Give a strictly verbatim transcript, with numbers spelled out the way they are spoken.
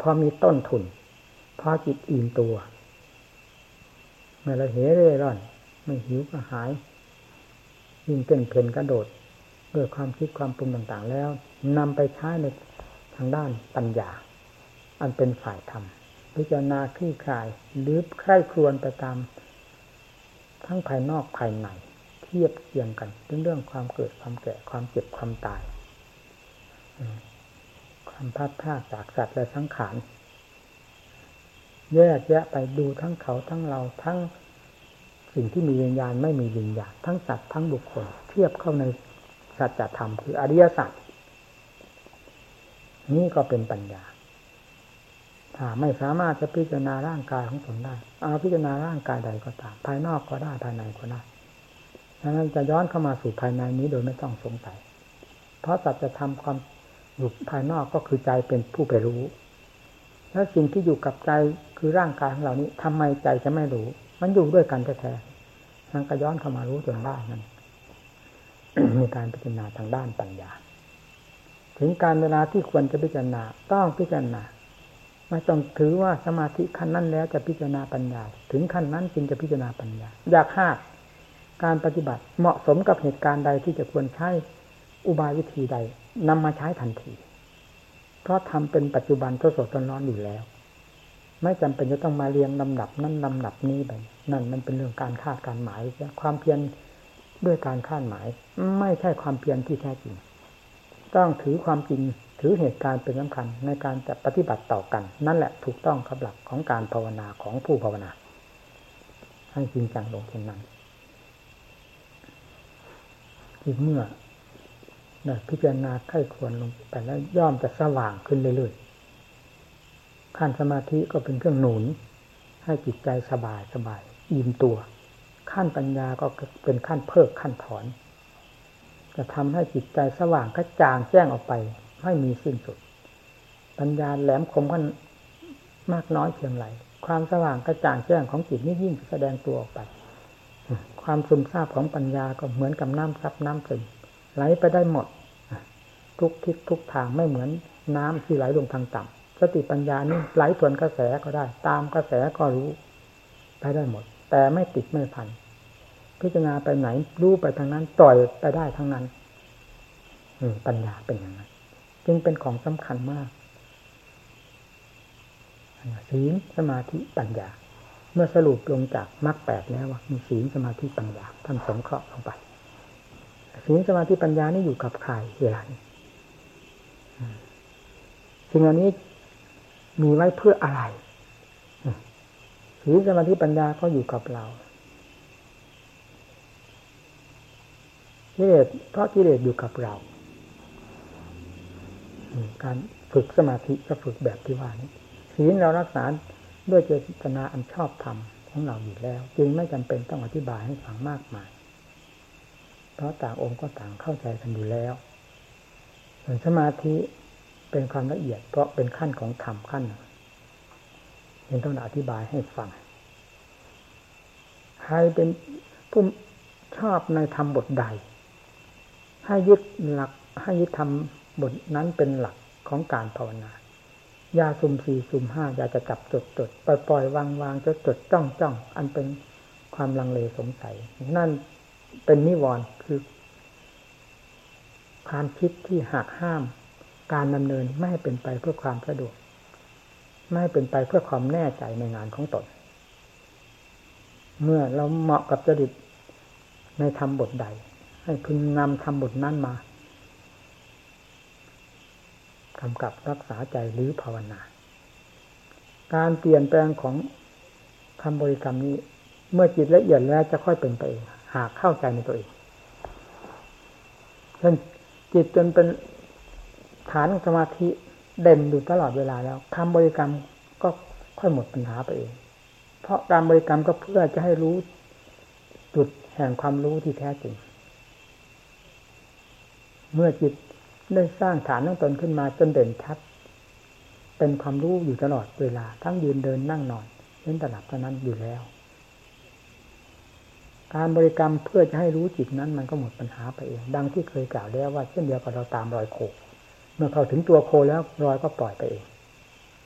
พอมีต้นทุนพอจิตอิ่มตัวเมื่อเราเหเร่ร่อนไม่หิวก็หายยิ่งเต้นเพลินกระโดดด้วยความคิดความปรุงต่างๆแล้วนำไปใช้ในทางด้านปัญญาอันเป็นฝ่ายธรรมพิจารณาคลี่คลายหรือใคร่ครวญไปตามทั้งภายนอกภายในเทียบเคียงกันเรื่องความเกิดความแก่ความเจ็บความตายความพัดพลาดจากสัตว์และสังขารแยกแยะไปดูทั้งเขาทั้งเราทั้งสิ่งที่มีวิญญาณไม่มีวิญญาณทั้งสัตว์ทั้งบุคคลเทียบเข้าในสัจธรรมคืออริยสัจนี่ก็เป็นปัญญาถ้าไม่สามารถจะพิจารณาร่างกายของตนได้เอาพิจารณาร่างกายใดก็ตามภายนอกก็ได้ภายในก็ได้ดังนั้นจะย้อนเข้ามาสู่ภายในนี้โดยไม่ต้องสงสัยเพราะสัจธรรมความอยู่ภายนอกก็คือใจเป็นผู้ไปรู้แล้วสิ่งที่อยู่กับใจคือร่างกายของเรานี้ทำไมใจจะไม่รู้มันอยู่ด้วยกันแท้ๆนั่นก็ย้อนเข้ามารู้จนได้นั่น มีการพิจารณาทางด้านปัญญาถึงการเวลาที่ควรจะพิจารณาต้องพิจารณาไม่ต้องถือว่าสมาธิขั้นนั้นแล้วจะพิจารณาปัญญาถึงขั้นนั้นจึงจะพิจารณาปัญญาอยากหากการปฏิบัติเหมาะสมกับเหตุการณ์ใดที่จะควรใช้อุบายวิธีใดนำมาใช้ทันทีเพราะทำเป็นปัจจุบันสดๆร้อนๆอยู่แล้วไม่จำเป็นจะต้องมาเรียงลำดับนั้นลำดับนี้ไปนั่นมันเป็นเรื่องการคาดการหมายความเพียรด้วยการคาดหมายไม่ใช่ความเพียรที่แท้จริงต้องถือความจริงถือเหตุการณ์เป็นสำคัญในการจะปฏิบัติต่อกันนั่นแหละถูกต้องกับหลักของการภาวนาของผู้ภาวนาให้จริงจังลงเช่นนั้นอีกเมื่อได้พิจารณาไข้ควรลงไปแล้วย่อมจะสว่างขึ้นเรื่อยๆขั้นสมาธิก็เป็นเครื่องหนุนให้จิตใจสบายสบายอิ่มตัวขั้นปัญญาก็เป็นขั้นเพิกขั้นถอนจะทำให้จิตใจสว่างกระจ่างแจ้งออกไปไม่มีสิ้นสุดปัญญาแหลมคมกันมากน้อยเพียงไรความสว่างกระจ่างแจ้งของจิตนี้ยิ่งแสดงตัวออกไปความซึมซาบของปัญญาก็เหมือนกับน้ำซับน้ำซึมไหลไปได้หมดทุกทิศทุกทางไม่เหมือนน้ำที่ไหลลงทางต่ำสติปัญญานี่ไหลทวนกระแสก็ได้ตามกระแสก็รู้ไปได้หมดแต่ไม่ติดไม่พันพิจารณาไปไหนรู้ไปทางนั้นปล่อยไปได้ทั้งนั้นปัญญาเป็นอย่างนั้นจึงเป็นของสำคัญมากศีลสมาธิปัญญาเมื่อสรุปลงจากมรรคแปดแล้วว่ามีศีลสมาธิปัญญาท่านสงเคราะห์ลงไปศีลสมาธิปัญญานี่อยู่กับใครเวลานี้สิ่งเหล่านี้มีไว้เพื่ออะไรศีลสมาธิปัญญาก็อยู่กับเรากิเลสเพราะกิเลสอยู่กับเราการฝึกสมาธิก็ฝึกแบบที่ว่านี้ศีลเรารักษาด้วยเจตนาอันชอบธรรมของเราอยู่แล้วจึงไม่จำเป็นต้องอธิบายให้ฟังมากมายเพราะต่างองค์ก็ต่างเข้าใจกันอยู่แล้วส่วนสมาธิเป็นความละเอียดเพราะเป็นขั้นของธรรมขั้นยังต้องอธิบายให้ฟังใครเป็นผู้ชอบในธรรมบทใดให้ยึดหลักให้ยึดธรรมบทนั้นเป็นหลักของการภาวนายาสุ่มสี่สุ่มห้าอยากจะจับจดจดปล่อยปล่อยวางวางจดจดจ้องจ้องอันเป็นความลังเลสงสัยนั่นเป็นนิวรณ์คือความคิดที่หักห้ามการดำเนินไม่ให้เป็นไปเพื่อความสะดวกไม่ให้เป็นไปเพื่อความแน่ใจในงานของตนเมื่อเราเหมาะกับจริตในธรรมบทใดให้พึงนำธรรมบทนั้นมากำกับรักษาใจหรือภาวนาการเปลี่ยนแปลงของคำบริกรรมนี้เมื่อจิตละเอียดแล้วจะค่อยเป็นไปเองหากเข้าใจในตัวเองเช่นจิตจนเป็นฐานสมาธิเด่นอยู่ตลอดเวลาแล้วคำบริกรรมก็ค่อยหมดปัญหาไปเองเพราะการบริกรรมก็เพื่อจะให้รู้จุดแห่งความรู้ที่แท้จริงเมื่อจิตได้สร้างฐานของตนขึ้นมาจนเด่นชัดเป็นความรู้อยู่ตลอดเวลาทั้งยืนเดินนั่งนอนเล่นตลับเท่านั้นอยู่แล้วการบริกรรมเพื่อจะให้รู้จิตนั้นมันก็หมดปัญหาไปเองดังที่เคยกล่าวแล้วว่าเช่นเดียวกับเราตามรอยโคเมื่อเข้าถึงตัวโคแล้วรอยก็ปล่อยไปเอง